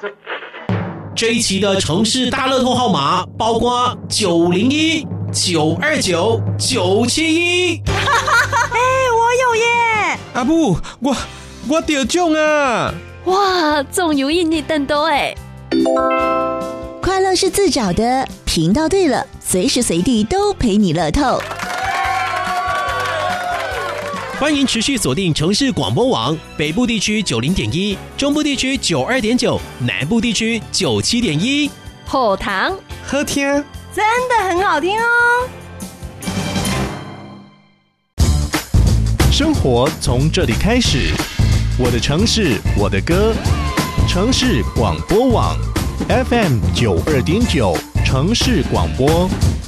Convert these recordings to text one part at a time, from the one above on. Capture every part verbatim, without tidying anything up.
这一期的城市大乐透号码包括九零一、九二九、九七一。 哎，我有耶！ 阿母，我我得中啊！ 哇，中有印尼登多哎！ 快乐是自找的，频道对了，随时随地都陪你乐透。 欢迎持续锁定城市广播网，北部地区九零点一，中部地区九二点九，南部地区九七点一。 好糖好听， 真的很好听哦！ 生活从这里开始，我的城市，我的歌，城市广播网 F M 九二点九，城市广播。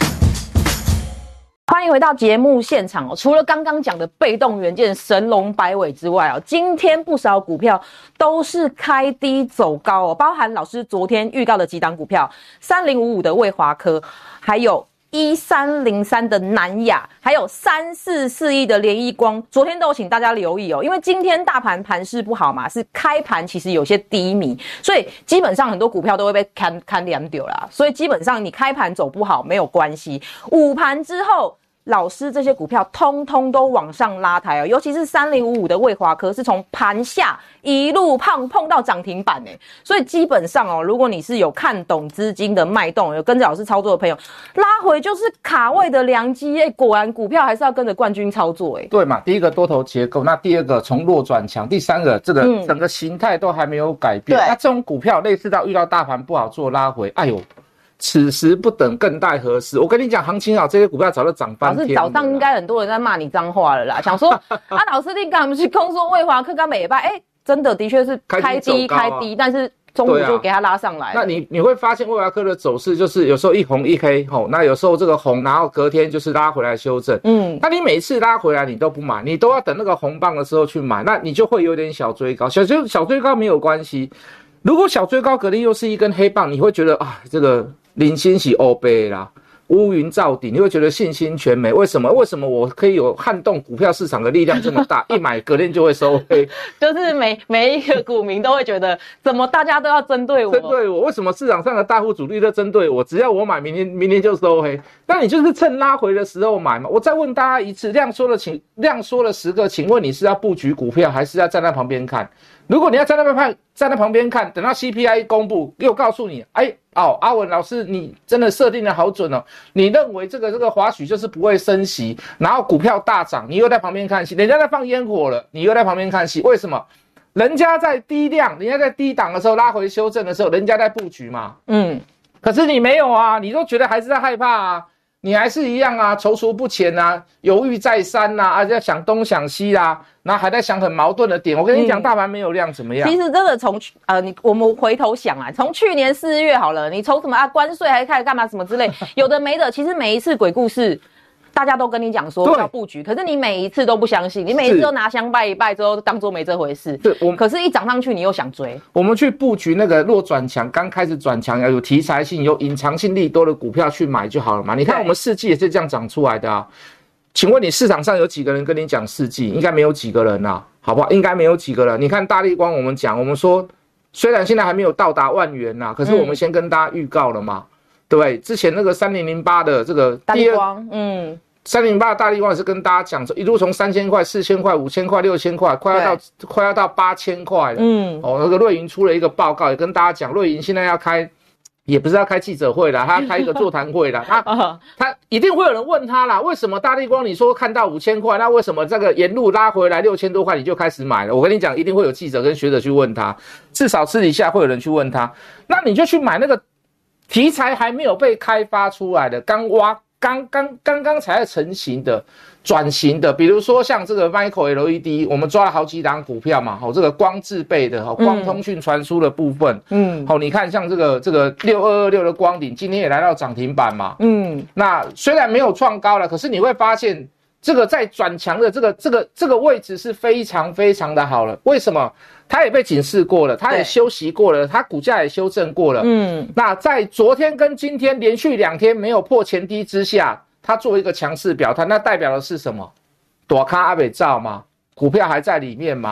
欢迎回到节目现场哦！除了刚刚讲的被动元件神龙摆尾之外哦，今天不少股票都是开低走高哦，包含老师昨天预告的几档股票，三零五五的卫华科，还有一三零三的南亚，还有三四四一的联一光，昨天都有请大家留意哦，因为今天大盘盘势不好嘛，是开盘其实有些低迷，所以基本上很多股票都会被看看两丢啦，所以基本上你开盘走不好没有关系，午盘之后。老师这些股票通通都往上拉抬哦，尤其是三零五五的卫华科是从盘下一路碰碰到涨停板诶，所以基本上哦，如果你是有看懂资金的脉动，有跟着老师操作的朋友，拉回就是卡位的良机诶，果然股票还是要跟着冠军操作诶。 对嘛，第一个多头结构，那第二个从弱转强，第三个这个整个形态都还没有改变，嗯、那这种股票类似到遇到大盘不好做拉回，哎呦。此时不等更待何时？我跟你讲，行情好，这些股票早就涨翻天了。 老师早上应该很多人在骂你脏话了啦，想说啊，老师你刚不是公说卫华科刚美拜，哎，真的的确是开低开低，但是中午就给它拉上来、啊。 那你你会发现卫华科的走势就是有时候一红一黑，吼，那有时候这个红，然后隔天就是拉回来修正。嗯，那你每次拉回来你都不买，你都要等那个红棒的时候去买，那你就会有点小追高，小追小追高没有关系。如果小追高隔天又是一根黑棒，你会觉得啊，这个。领先是欧杯啦，乌云罩顶，你会觉得信心全没。为什么？为什么我可以有撼动股票市场的力量这么大？一买隔天就会收黑， 就是每每一个股民都会觉得，怎么大家都要针对我？ 针对我？为什么市场上的大户主力都针对我？只要我买，明天明天就收黑。那你就是趁拉回的时候买嘛。我再问大家一次，量缩了请量缩了十个，请问你是要布局股票，还是要站在旁边看？如果你要站在那边站在旁边看，等到 C P I 一公布，又告诉你，哎，哦，阿文老师，你真的设定的好准哦。你认为这个这个华许就是不会升息，然后股票大涨，你又在旁边看戏，人家在放烟火了，你又在旁边看戏，为什么？人家在低量，人家在低档的时候拉回修正的时候，人家在布局嘛，嗯，可是你没有啊，你都觉得还是在害怕啊。你还是一样啊，踌躇不前啊，犹豫再三呐、啊，啊，在想东想西啦、啊，然后还在想很矛盾的点。我跟你讲，大盘没有量怎么样？ 其实真的从呃，你我们回头想啊，从去年四月好了，你从什么啊关税还开始干嘛什么之类，有的没的，其实每一次鬼故事。大家都跟你讲说要布局，可是你每一次都不相信，你每一次都拿香拜一拜之后当作没这回事。对，我可是一涨上去你又想追。 我们去布局那个弱转强，刚开始转强要有题材性、有隐藏性利多的股票去买就好了嘛。你看我们世纪也是这样涨出来的啊。请问你市场上有几个人跟你讲世纪？应该没有几个人啊，好不好？应该没有几个人。你看大立光，我们讲，我们说虽然现在还没有到达万元呐、啊，可是我们先跟大家预告了嘛。嗯对不对？之前那个三零零八的这个大立光，嗯， 三零零八的大立光也是跟大家讲说，一路从三千块、四千块、五千块、六千块，快要到快要到八千块了。嗯，哦，那个瑞银出了一个报告，也跟大家讲，瑞银现在要开，也不是要开记者会啦，他要开一个座谈会啦。他他一定会有人问他啦，为什么大立光你说看到五千块，那为什么这个沿路拉回来六千多块你就开始买了？我跟你讲，一定会有记者跟学者去问他，至少私底下会有人去问他，那你就去买那个。题材还没有被开发出来的，刚挖刚刚刚刚才成型的转型的，比如说像这个 Micro L E D， 我们抓了好几档股票嘛，好，这个光制备的，好，光通讯传输的部分，嗯，好，你看像这个这个六二二六的光鼎，今天也来到涨停板嘛，嗯，那虽然没有创高了，可是你会发现这个在转强的这个这个这个位置是非常非常的好了，为什么？它也被警示过了，它也休息过了，它股价也修正过了。嗯，那在昨天跟今天连续两天没有破前低之下，它做一个强势表态，那代表的是什么？大咖还没造嘛，股票还在里面嘛。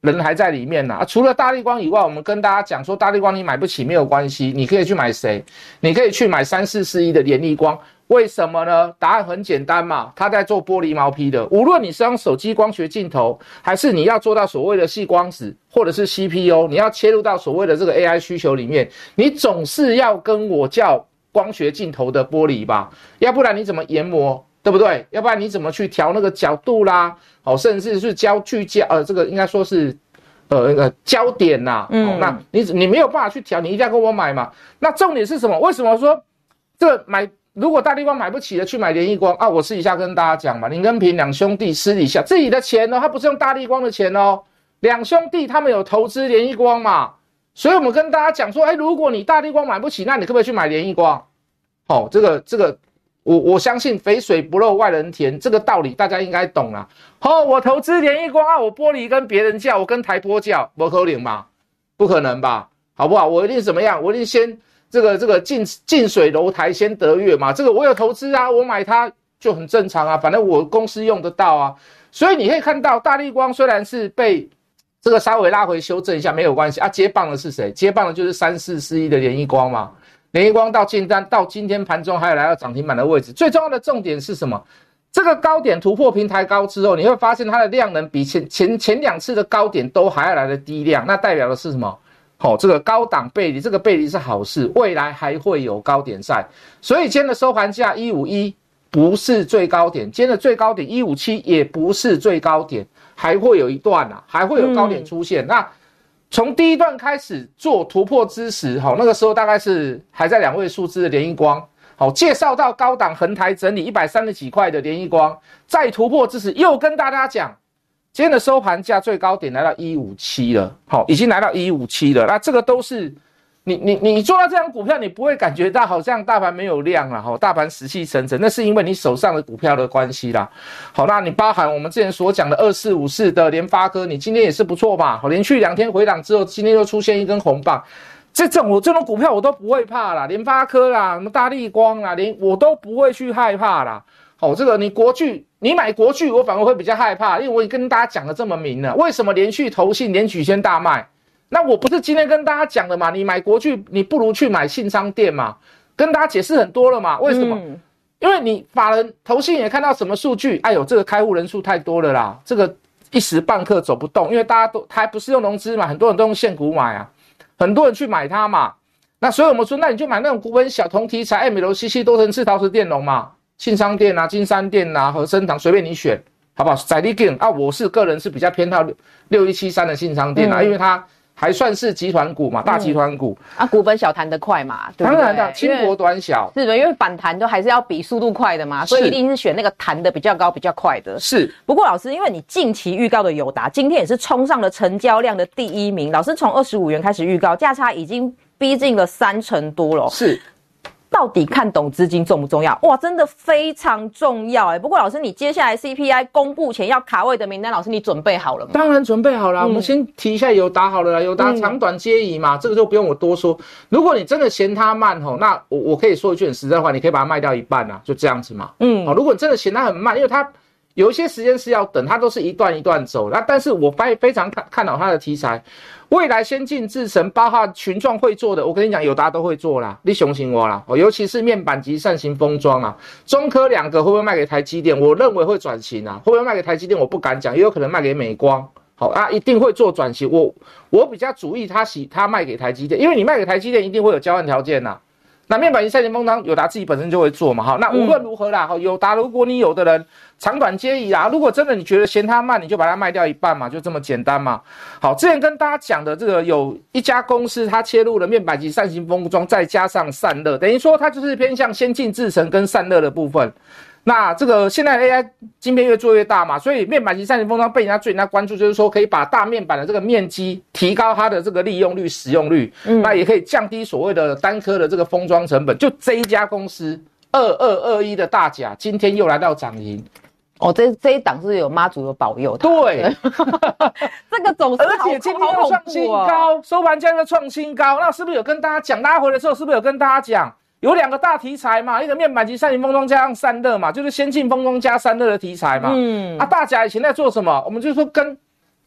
人还在里面呢、啊。除了大立光以外，我们跟大家讲说，大立光你买不起没有关系，你可以去买谁？你可以去买三四四一的联立光。为什么呢？答案很简单嘛，它在做玻璃毛坯的。无论你是用手机光学镜头，还是你要做到所谓的细光子，或者是 C P U， 你要切入到所谓的这个 A I 需求里面，你总是要跟我叫光学镜头的玻璃吧，要不然你怎么研磨？对不对？要不然你怎么去调那个角度啦？哦，甚至是焦距焦，呃，这个应该说是，呃，那个焦点呐、啊。嗯、哦，那你你没有办法去调，你一定要跟我买嘛。那重点是什么？为什么说这个买？如果大立光买不起的，去买联一光啊！我私底下跟大家讲嘛，林跟平两兄弟私底下自己的钱哦，他不是用大立光的钱哦，两兄弟他们有投资联一光嘛，所以我们跟大家讲说，哎，如果你大立光买不起，那你可不可以去买联一光？哦，这个这个。我我相信肥水不漏外人田，这个道理大家应该懂啦。哦，我投资联一光啊，我玻璃跟别人叫，我跟台玻叫，不可能嘛？不可能吧？好不好？我一定怎么样？我一定先这个这个近近水楼台先得月嘛。这个我有投资啊，我买它就很正常啊，反正我公司用得到啊。所以你可以看到，大立光虽然是被这个稍微拉回修正一下没有关系啊，接棒的是谁？接棒的就是三四四一的联一光嘛。联一光到今天到今天盘中还有来到涨停板的位置，最重要的重点是什么？这个高点突破平台高之后，你会发现它的量能比前前前两次的高点都还要来的低量，那代表的是什么？好、哦，这个高档背离，这个背离是好事，未来还会有高点赛。所以今天的收盘价一五一不是最高点，今天的最高点一五七也不是最高点，还会有一段啊，还会有高点出现。嗯、那从第一段开始做突破之时，好，那个时候大概是还在两位数字的联一光，好，介绍到高档横台整理一百三十几块的联一光，再突破之时又跟大家讲，今天的收盘价最高点来到一五七了，好，已经来到一五七了，那这个都是你你你做到这张股票，你不会感觉到好像大盘没有量啦，大盘死气沉沉，那是因为你手上的股票的关系啦。好，那你包含我们之前所讲的二四五四的联发科，你今天也是不错吧？好，连续两天回档之后，今天又出现一根红棒，这种我这种股票我都不会怕啦，联发科啦，什么大立光啦，连我都不会去害怕啦。好，这个你国巨，你买国巨，我反而会比较害怕，因为我跟大家讲的这么明了，为什么连续投信连举先大卖？那我不是今天跟大家讲的嘛？你买国巨，你不如去买信昌店嘛。跟大家解释很多了嘛？为什么？嗯、因为你法人投信也看到什么数据？哎呦，这个开户人数太多了啦，这个一时半刻走不动，因为大家都还不是用融资嘛，很多人都用现股买啊，很多人去买它嘛。那所以我们说，那你就买那种股本小同题材 M L C C 多层次陶瓷电容嘛，信昌店啊、金山店啊、和生堂随便你选，好不好？载力电啊，我是个人是比较偏好六一七三的信昌店啊，嗯、因为它还算是集团股嘛，大集团股、 嗯、啊，股本小弹得快嘛，对不对？ 当然的，轻薄短小， 是的，因为反弹都还是要比速度快的嘛，所以一定是选那个弹的比较高、比较快的。 是。 不过老师，因为你近期预告的友达，今天也是冲上了成交量的第一名。老师从二十五元开始预告，价差已经逼近了三成多了。 是。 到底看懂资金重不重要？哇，真的非常重要哎、欸！不过老师，你接下来 C P I 公布前要卡位的名单，老师你准备好了吗？ 当然准备好了、嗯。我们先提一下友达好了啦，友达长短皆宜嘛、嗯，这个就不用我多说。如果你真的嫌它慢吼，那我我可以说一句很实在话，你可以把它卖掉一半啊，就这样子嘛。嗯，好，如果你真的嫌它很慢，因为它有一些时间是要等，它都是一段一段走。那但是我非非常看看好它的题材。未来先进制程，包括群创会做的，我跟你讲，友达都会做啦，你相信我啦。哦，尤其是面板及扇形封装啊，中科两个会不会卖给台积电？我认为会转型啊，会不会卖给台积电？我不敢讲，也有可能卖给美光。好啊，一定会做转型。我我比较主意他喜他卖给台积电，因为你卖给台积电一定会有交换条件呐。那面板及扇形封装，友达自己本身就会做嘛。好，那无论如何啦，好，友达如果你有的人长短皆宜啦，如果真的你觉得嫌它慢，你就把它卖掉一半嘛，就这么简单嘛。好，之前跟大家讲的这个有一家公司，它切入了面板及扇形封装，再加上散热，等于说它就是偏向先进制程跟散热的部分。那这个现在 A I 晶片越做越大嘛，所以面板及扇形封装被人家最人家关注，就是说可以把大面板的这个面积提高它的这个利用率、使用率，嗯，那也可以降低所谓的单颗的这个封装成本。就这一家公司二二二一的大甲，今天又来到涨停。 哦，这这一档是有妈祖的保佑的。 对， 这个总是而且今天又创新高，收盘价又创新高，那是不是有跟大家讲？拉回的时候是不是有跟大家讲？有两个大题材嘛，一个面板及扇形封装加上散热嘛，就是先进封装加散热的题材嘛。嗯，啊，大甲以前在做什么？我们就说跟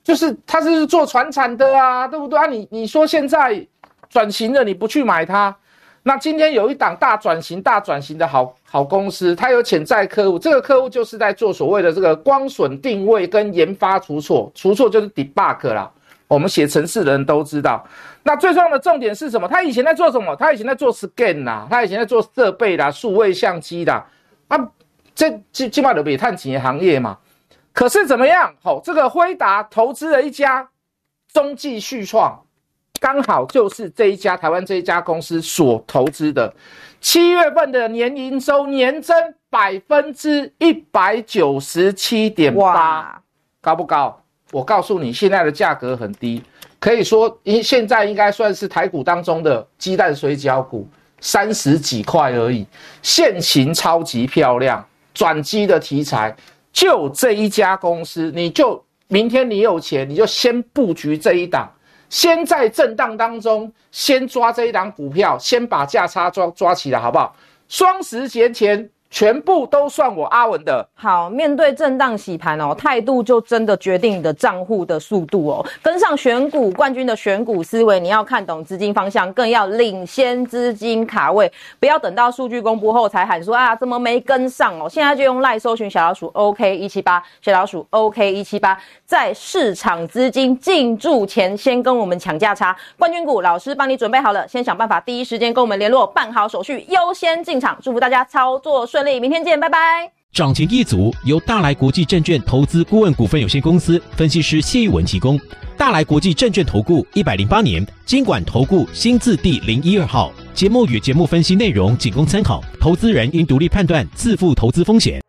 就是它是做传产的啊，对不对啊？你你说现在转型了，你不去买它，那今天有一档大转型、大转型的好好公司，它有潜在客户，这个客户就是在做所谓的这个光损定位跟研发除错，除错就是 debug 啦。我们写程式的人都知道。那最重要的重点是什么？他以前在做什么？他以前在做 scan 啦，他以前在做设备啦、数位相机啦，啊，这基基本上都煤炭企业行业嘛。可是怎么样？好、哦，这个辉达投资了一家中继续创，刚好就是这一家台湾这一家公司所投资的。七月份的年营收年增百分之一百九十七点八，高不高？我告诉你，现在的价格很低，可以说现在应该算是台股当中的鸡蛋水饺股，三十几块而已，现行超级漂亮，转机的题材，就这一家公司，你就明天你有钱，你就先布局这一档，先在震荡当中先抓这一档股票，先把价差抓抓起来，好不好？双十节前全部都算我阿文的。 好，面对震荡洗盘哦，态度就真的决定你的账户的速度哦。跟上选股冠军的选股思维，你要看懂资金方向，更要领先资金卡位，不要等到数据公布后才喊说啊怎么没跟上哦。现在就用 LINE 搜寻小老鼠 O K 一七八， 小老鼠 O K 一七八， 在市场资金进驻前先跟我们抢价差，冠军股老师帮你准备好了，先想办法第一时间跟我们联络，办好手续优先进场。祝福大家操作顺利，明天见，拜拜。 涨停一族由大来国际证券投资顾问股份有限公司分析师谢玉文提供。大来国际证券投顾一百零八年金管投顾新字第零一二号。节目与节目分析内容仅供参考，投资人应独立判断，自负投资风险。